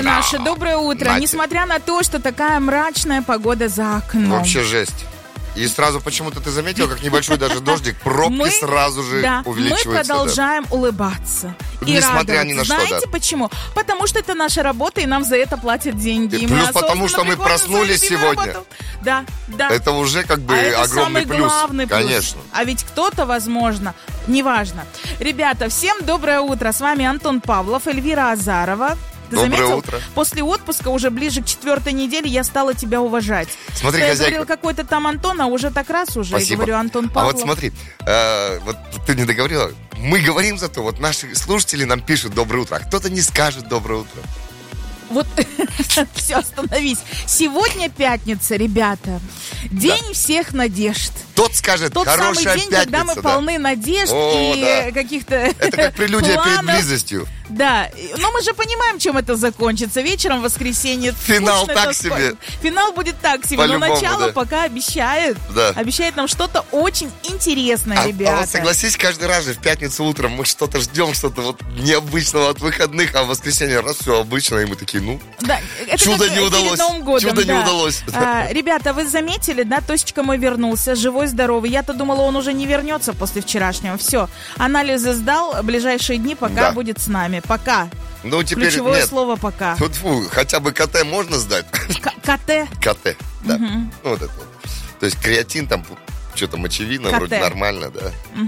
наши, доброе утро. Нате. Несмотря на то, что такая мрачная погода за окном. Вообще жесть. И сразу почему-то ты заметил, как небольшой даже дождик, пробки сразу же увеличиваются. Мы продолжаем улыбаться. И несмотря ни на что, Знаете почему? Потому что это наша работа, и нам за это платят деньги. И плюс потому, что мы проснулись сегодня. Да. Это уже как бы это огромный самый плюс. Главный плюс. Конечно. А ведь кто-то, возможно, неважно. Ребята, всем доброе утро. С вами Антон Павлов, Эльвира Азарова. Ты Доброе заметил? утро. После отпуска, уже ближе к 4-й неделе, я стала тебя уважать. Смотри, я хозяйка. говорил какой-то там Антон, а уже так раз уже. Спасибо. Я говорю, Антон А Павлов. вот смотри, вот ты не договорила. Мы говорим зато, вот наши слушатели нам пишут доброе утро, а кто-то не скажет доброе утро. Вот, все, остановись. Сегодня пятница, ребята. День всех надежд. Тот скажет, Тот хорошая самый день, пятница. когда мы полны надежд О, и да. каких-то Это как прелюдия перед планов. близостью. Да, но мы же понимаем, чем это закончится. Вечером в воскресенье. Финал скучно, так это себе. скучно. Финал будет так себе, По-любому, но начало да. пока обещает. Да. Обещает нам что-то очень интересное, А ребята. вот согласись, каждый раз же в пятницу утром мы что-то ждем, что-то вот необычного от выходных, а в воскресенье раз все обычно, и мы такие, Да, это чудо как не удалось. перед Новым годом, Чудо не да. удалось. Ребята, вы заметили, да, Тосечка мой вернулся, живой, здоровый. Я-то думала, он уже не вернется после вчерашнего. Все, анализы сдал, ближайшие дни пока Да. будет с нами. Пока. Ну, теперь Ключевое нет. слово пока. Фу, хотя бы КТ можно сдать? КТ. КТ, да. Ну, вот это вот. То есть креатин там, что-то мочевина, КТ. вроде нормально, да.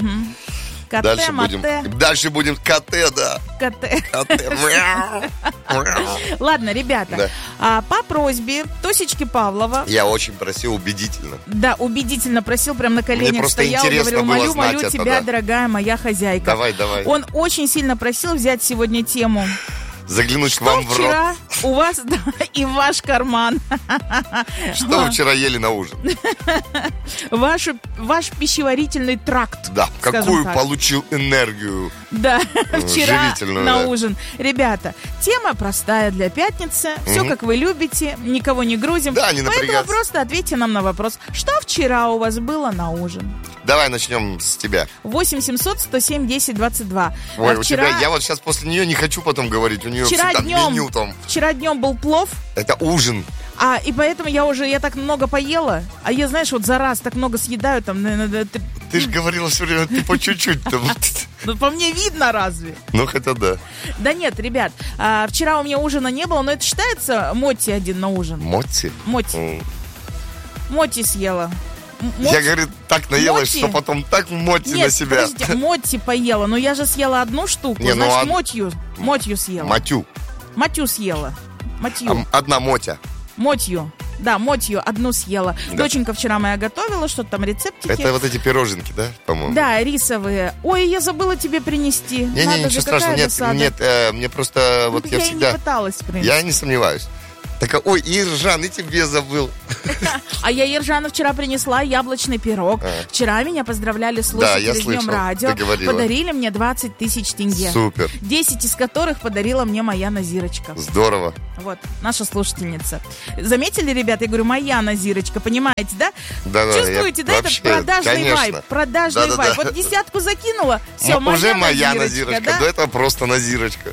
КТ, Дальше будем КТ, да. КТ. КТ. Мяу. Мяу. Ладно, ребята, по просьбе Тосечки Павлова, Я очень просил убедительно. да, убедительно просил, прям на коленях просто стоял, интересно говорил, было молю знать тебя, это, да. дорогая моя хозяйка. Давай. Он очень сильно просил взять сегодня тему. Заглянуть к Что вам в рот. вчера у вас да, и в ваш карман, Что вы вчера ели на ужин? ваш пищеварительный тракт. Да, скажем какую так. получил энергию. Да, вчера живительную, на да. ужин. Ребята, тема простая для пятницы. Все, как вы любите, никого не грузим. Да, не Поэтому напрягаться. просто ответьте нам на вопрос. Что вчера у вас было на ужин? Давай начнем с тебя. 8 700 107 10 22. Ой, А у тебя, я вот сейчас после нее не хочу потом говорить. У нее вчера всегда днем, меню там. вчера днем был плов. Это ужин. И поэтому я так много поела. А я, знаешь, вот за раз так много съедаю. Там, Ты же говорила все время, ты по чуть-чуть. ну, по мне видно разве? Ну, хотя да. Да нет, ребят, вчера у меня ужина не было, но это считается Мотти один на ужин. Мотти? Мотти. Мотти съела. Я, говорит, так наелась, Мотти? что потом так Мотти Нет, на себя. подождите, Мотти поела, но я же съела одну штуку, Не, ну, значит, Мотью съела. Матю. Матью съела. Матью. Одна Мотя. Мотью. Да, Мотью одну съела. Да. Доченька вчера моя готовила, что-то там рецептики. Это вот эти пироженки, да, по-моему? Да, рисовые. Ой, я забыла тебе принести. Не, Надо ничего же, страшного. какая Нет, досада. нет, мне просто Ну, вот я и всегда... не пыталась, в принципе. Я не сомневаюсь. Так, ой, Иржан, и тебе забыл. А я Ержану вчера принесла яблочный пирог. Вчера меня поздравляли слушатели я с Днем слышал, радио. ты говорила. Подарили мне 20 тысяч тенге. Супер. 10 из которых подарила мне моя Назирочка. Здорово. Вот, наша слушательница. Заметили, ребята? Я говорю, моя Назирочка, понимаете, да? Да, Чувствуете, да, вообще, этот продажный конечно. вайб? Продажный Да-да-да. вайб. Вот десятку закинула, все, моя Уже моя Назирочка, да? да это просто Назирочка.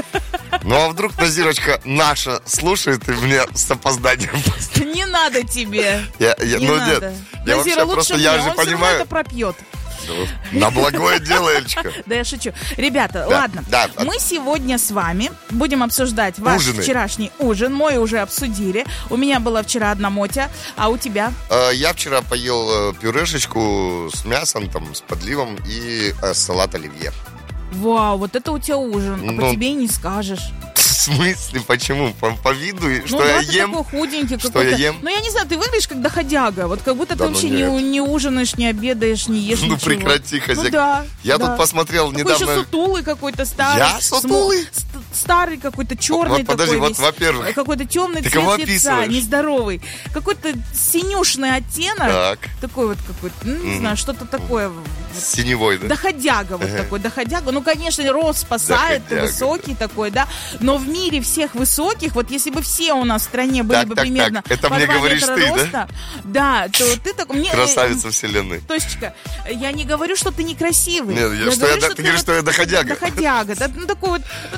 Ну а вдруг Назирочка наша слушает и мне с опозданием. Не надо тебе. Не Не надо. Я Назира, вообще лучше просто, мне, я он же все равно понимаю. это пропьет. На благое дело, Эльчика. Да я шучу. Ребята, Да, ладно. да. Мы сегодня с вами будем обсуждать ваш Ужины. вчерашний ужин. Мой уже обсудили. У меня была вчера одна Мотя, а у тебя? Я вчера поел пюрешечку с мясом, там, с подливом и салат оливье. Вау, вот это у тебя ужин. А по Ну, тебе и не скажешь. В смысле? Почему? По виду, что Ну я да, ты ем? такой худенький Что какой-то. я ем? Ну, я не знаю, ты выглядишь как доходяга. Вот как будто Да ты ну вообще нет. не ужинаешь, не обедаешь, не ешь Ну ничего. прекрати, хозяйка. Ну да. Я да. тут посмотрел Такой недавно. еще сутулый какой-то старый. Я сутулый? Старый какой-то, черный Вот подожди, такой вот весь. во-первых. Какой-то темный Ты цвет кого лица, описываешь? нездоровый. Какой-то синюшный оттенок. Так. Такой вот какой-то, не знаю, что-то такое. Вот. Синевой, да? Доходяга вот такой, доходяга. Ну, конечно, рост спасает, ты Доходяга. высокий такой, да. Но в мире всех высоких, вот если бы все у нас в стране были Так, бы так, примерно так. Это по мне 2 говоришь метра ты, да? роста, да, то ты такой... Мне, Красавица вселенной. Тосечка, я не говорю, что ты некрасивый. Нет, ты говоришь, что я доходяга. Доходяга, да, ну такой вот, ну такой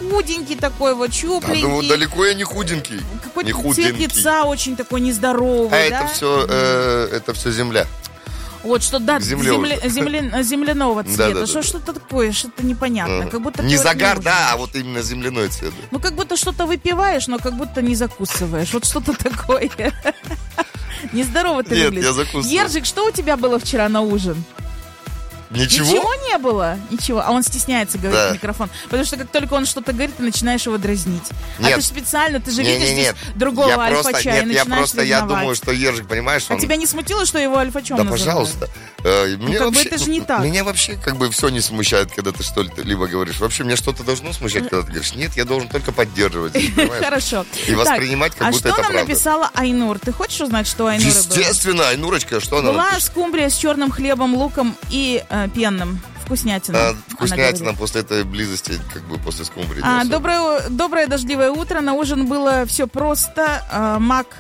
худенький такой вот, щупленький. Ну, далеко я не худенький. Какой-то цвет лица очень такой нездоровый, это все земля. Вот, что, да, земляного цвета. Да. Что-то такое, что-то непонятное. Как будто не загар, да, а вот именно земляной цвет. Ну, как будто что-то выпиваешь, но как будто не закусываешь. Вот что-то такое. Нездорово ты выглядишь. Нет, я закусываю. Ержик, что у тебя было вчера на ужин? Ничего не было? Ничего. А он стесняется говорить в микрофон. Потому что как только он что-то говорит, ты начинаешь его дразнить. Нет. А ты же специально, ты же видишь здесь другого альфа-чая и начинаешь ревновать. Я думаю, что Ержик, понимаешь, он... А тебя не смутило, что его альфа-чом да, называют? Пожалуйста. Мне как вообще, бы это же не так. Меня вообще как бы все не смущает, когда ты что-либо говоришь. Вообще, мне что-то должно смущать, когда ты говоришь. Нет, я должен только поддерживать. Хорошо. И воспринимать, как будто это правда. А что нам написала Айнур? Ты хочешь узнать, что Айнура была? Естественно, Айнурочка, что она была скумбрия с черным хлебом, луком и пенным. Вкуснятина. Вкуснятина после этой близости, как бы после скумбрии. Доброе дождливое утро. На ужин было все просто.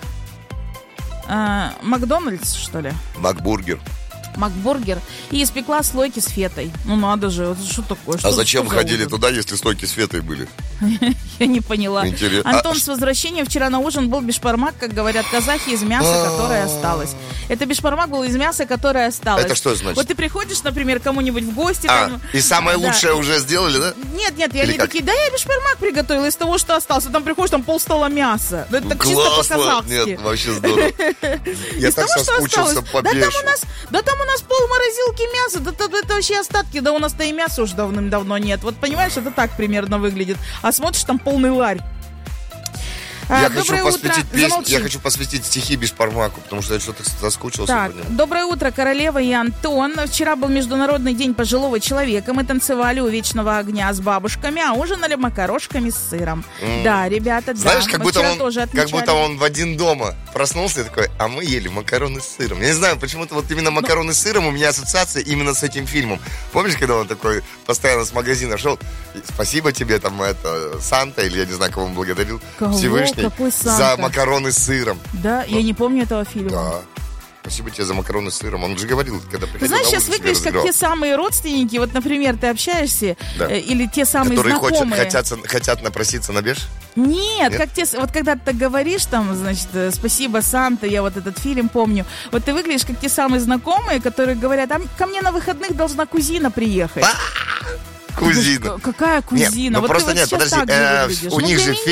Макдональдс, что ли? Макбургер. И испекла слойки с фетой. Ну надо же, что такое? А зачем ходили туда, если слойки с фетой были? Я не поняла. Интересно. Антон, с возвращением вчера на ужин был бешпармак, как говорят казахи, из мяса, которое осталось. Это бешпармак был из мяса, которое осталось. Это что значит? Вот ты приходишь, например, кому-нибудь в гости. И самое лучшее уже сделали, да? Нет, и они такие, да я бешпармак приготовила из того, что осталось. А там приходишь, там полстола мяса. Это так чисто по-казахски. Нет, вообще здорово. Я так соскучился по бешу. Да там у нас пол морозилки мяса, да это вообще остатки, да у нас-то и мяса уже давным-давно нет. Вот понимаешь, это так примерно выглядит. А смотришь, там полный ларь. Я хочу посвятить стихи бешпармаку, потому что я что-то соскучился. Так, доброе утро, Королева и Антон. Вчера был Международный день пожилого человека. Мы танцевали у вечного огня с бабушками, а ужинали макарошками с сыром. Да, ребята, знаешь, как будто он в один дома проснулся и такой, а мы ели макароны с сыром. Я не знаю, почему-то вот именно макароны с сыром у меня ассоциация именно с этим фильмом. Помнишь, когда он такой постоянно с магазина шел? Спасибо тебе, там, Санта, или я не знаю, кого он благодарил. Всевышний. За макароны с сыром. Да, я не помню этого фильма. Да. Спасибо тебе за макароны с сыром. Он же говорил, когда приходил. Ты знаешь, сейчас выглядишь как те самые родственники. Вот, например, ты общаешься, или те самые знакомые. Которые хотят напроситься на беш? Нет, как те, вот когда ты так говоришь, там, значит, спасибо, Санта, я вот этот фильм помню. Вот ты выглядишь как те самые знакомые, которые говорят, а ко мне на выходных должна кузина приехать. Кузина. Какая кузина? Нет, ну вот просто ты нет, вот подожди. У них же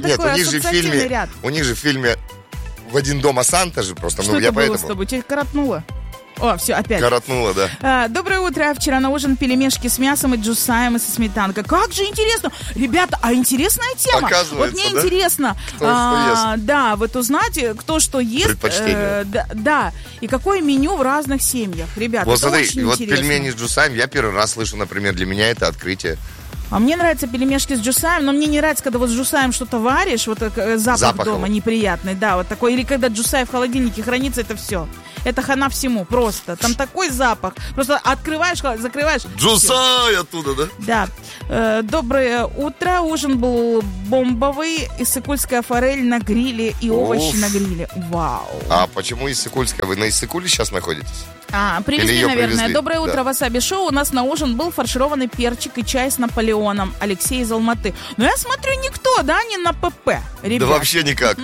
в у них же в фильме в один дома Санта же просто. Что это было с тобой? Тебя коротнуло? О, все, опять. Коротнуло, да. Доброе утро. Вчера на ужин пельмешки с мясом и джусаем и со сметанкой. Как же интересно. Ребята, интересная тема. Оказывается, вот мне интересно. Кто что ест. Да, вот узнать, кто что ест. Предпочтение. Да. И какое меню в разных семьях. Ребята, вот это смотри, очень вот интересно. пельмени с джусаем я первый раз слышу, например, для меня это открытие. А мне нравятся пельмешки с джусаем, но мне не нравится, когда вот с джусаем что-то варишь, вот запах дома неприятный, да, вот такой. Или когда джусай в холодильнике хранится, это все. Это хана всему, просто. Там такой запах. Просто открываешь, закрываешь. Джусай оттуда, да? Да. Доброе утро. Ужин был бомбовый. Иссыкульская форель на гриле и овощи на гриле. Вау. А почему Иссыкульская? Вы на Иссыкуле сейчас находитесь? Привезли, наверное. Доброе утро, Васаби Шоу. У нас на ужин был фаршированный перчик и чай с Наполеоном. Алексей из Алматы. Но я смотрю, никто, да, не на ПП, ребят. Да вообще никак.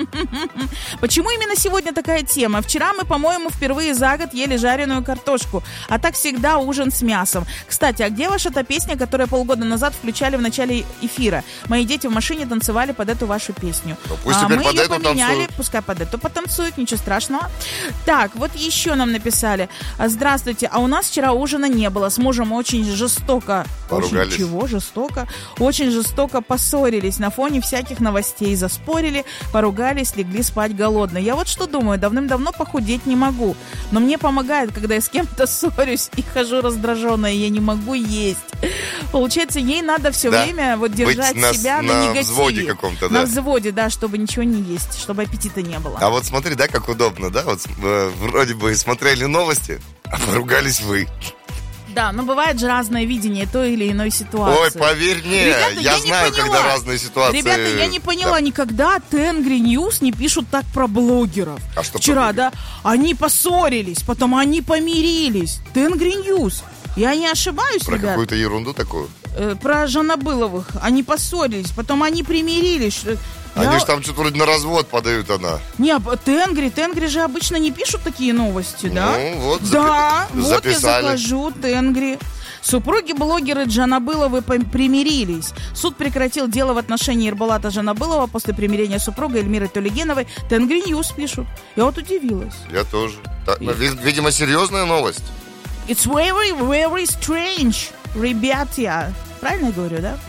Почему именно сегодня такая тема? Вчера мы, по-моему, впервые за год ели жареную картошку. А так всегда ужин с мясом. Кстати, а где ваша та песня, которую полгода назад включали в начале эфира? Мои дети в машине танцевали под эту вашу песню. Пусть теперь мы под ее эту поменяли, танцуют. пускай под эту потанцуют, ничего страшного. Так, вот еще нам написали. Здравствуйте, а у нас вчера ужина не было. С мужем очень жестоко... Поругались. Жестоко? Очень жестоко поссорились на фоне всяких новостей. Заспорили, поругались, легли спать голодные. Я вот что думаю, давным-давно похудеть не могу. Но мне помогает, когда я с кем-то ссорюсь и хожу раздраженная, я не могу есть. Получается, ей надо все время вот держать себя на негативе. На взводе каком-то, да? На взводе, да, чтобы ничего не есть, чтобы аппетита не было. А вот смотри, да, как удобно, да? Вот вроде бы смотрели новости, а поругались вы. Да, но бывает же разное видение той или иной ситуации. Ой, поверь мне, ребята, я знаю, когда разные ситуации. Ребята, я не поняла, никогда Тенгри Ньюс не пишут так про блогеров. А что вчера, да, они поссорились, потом они помирились. Тенгри Ньюс. Я не ошибаюсь, про ребят? Какую-то ерунду такую? Про Жанабыловых. Они поссорились, потом они примирились. Они же там что-то вроде на развод подают она. Не, Тенгри же обычно не пишут такие новости, да? Ну, вот, да, вот записали. Я закажу Тенгри. Супруги-блогеры Джанабыловы примирились. Суд прекратил дело в отношении Ерболата Жанабылова после примирения супруга Эльмиры Толегеновой. Тенгри Ньюс пишут. Я вот удивилась. Я тоже. Видимо, серьезная новость. It's very, very strange, ребята. Правильно я говорю, да?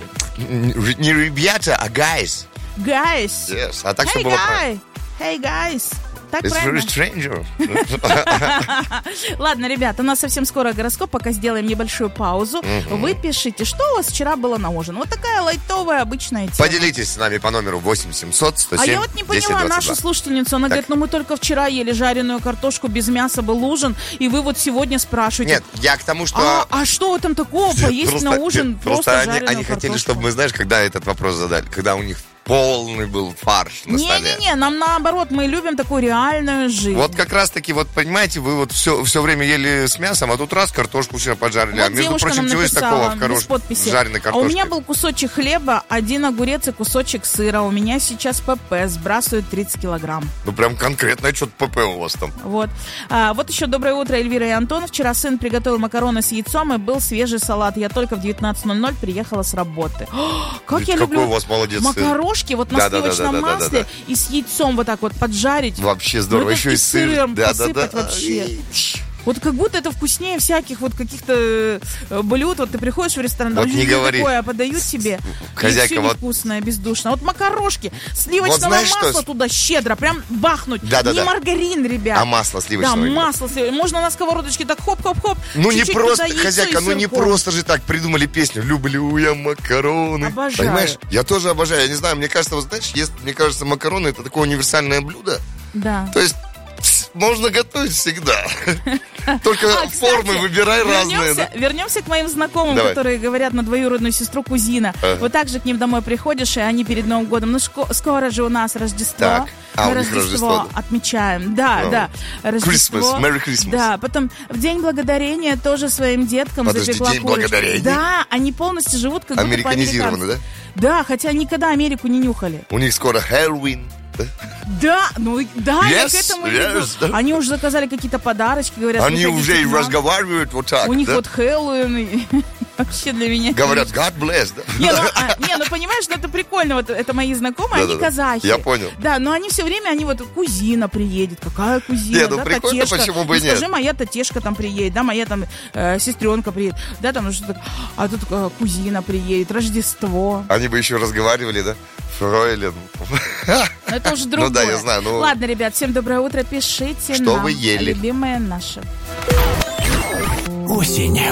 Не ребята, а guys. Guys. Yes. А так все было правильно. Hey, guys. Так It's правильно? very stranger. Ладно, ребят, у нас совсем скоро гороскоп, пока сделаем небольшую паузу. Вы пишите, что у вас вчера было на ужин. Вот такая лайтовая, обычная тема. Поделитесь с нами по номеру 8700 107 А я вот не поняла 1022. нашу слушательницу. Она говорит, мы только вчера ели жареную картошку, без мяса был ужин, и вы вот сегодня спрашиваете. Нет, я к тому, что... А что в этом такого? Поесть на ужин просто жареную они картошку. хотели, чтобы мы, знаешь, когда этот вопрос задали, когда у них полный был фарш на столе. Не-не-не, нам наоборот, мы любим такую реальную жизнь. Вот как раз-таки, вот понимаете, вы вот все время ели с мясом, а тут раз картошку вчера поджарили. Вот а между девушка прочим, нам чего есть написала, такого без подписи. в жареной А картошке? у меня был кусочек хлеба, 1 огурец и кусочек сыра. У меня сейчас ПП, сбрасывает 30 килограмм. Ну, прям конкретно что-то ПП у вас там. Вот. Вот еще доброе утро, Эльвира и Антон. Вчера сын приготовил макароны с яйцом, и был свежий салат. Я только в 19:00 приехала с работы. Как я люблю у вас молодец сын. макарошки вот на сливочном масле и с яйцом вот так вот поджарить. Вообще здорово. Еще и сыром сыр. посыпать вообще. Вот как будто это вкуснее всяких вот каких-то блюд. Вот ты приходишь в ресторан, вот не говори. Такое подают тебе. Хозяйка, и все вот... невкусное, бездушно. Вот макарошки, сливочного вот масла что? Туда щедро, прям бахнуть. Не маргарин, ребят. А масло сливочное. Да, масло сливочное. Можно на сковородочке так хоп-хоп-хоп. Ну не просто, яйцо, хозяйка, ну не просто же так придумали песню «Люблю я макароны». Обожаю. Понимаешь? Я тоже обожаю. Я не знаю, мне кажется, вот знаешь, мне кажется, макароны это такое универсальное блюдо. Да. То есть можно готовить всегда. Только формы выбирай разные. Да? Вернемся к моим знакомым, которые говорят на двоюродную сестру кузина. Вот так же к ним домой приходишь, и они перед Новым годом. Ну, скоро же у нас Рождество. Так. Мы Рождество отмечаем. Да. Рождество. Christmas, Merry Christmas. Да, потом в День Благодарения тоже своим деткам запекла День Благодарения? Да, они полностью живут как будто американизированы, да? Да, хотя никогда Америку не нюхали. У них скоро Хэллоуин. Да, я к этому иду. Они уже заказали какие-то подарочки, говорят. Они уже и разговаривают вот так. У них вот Хэллоуин. Вообще для меня. Говорят, God bless, да? Не, понимаешь, это прикольно. Вот это мои знакомые, они казахи. Я понял. Да, но они все время, кузина приедет. Какая кузина? Нет, ну прикольно, почему бы и нет? Скажи, моя татешка там приедет, да, моя там сестренка приедет. Да, там что-то. А тут кузина приедет, Рождество. Они бы еще разговаривали, да? Фройлен. Это уже другое. Ну да, я знаю. Ладно, ребят, всем доброе утро. Пишите что нам, вы ели. любимое наше. Осень.